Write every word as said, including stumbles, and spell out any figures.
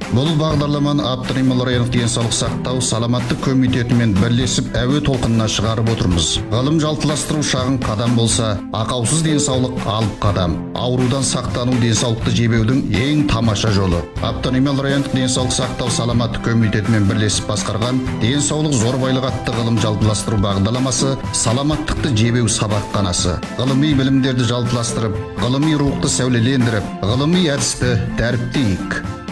Бұл бағдарламаны Абдрахиман райондық денсаулық сақтау саламаттық комитетімен бірлесіп әуе толқынына шығарып отырмыз. Ғылым жалтыластыру шағын қадам болса, ақаусыз денсаулық алып қадам. Аурудан сақтану денсаулықты жебеудің ең тамаша жолы. Абдрахиман райондық денсаулық сақтау саламаттық комитетімен бірлесіп басқарған денсаулық зорбайлық атты ғылым жалтыластыру бағдарламасы саламаттықты жебеу сабақханасы. Ғылыми білімдерді жалтыластырып, ғылыми рухты сәулелендіріп, ғылыми әдісті дәріптейік.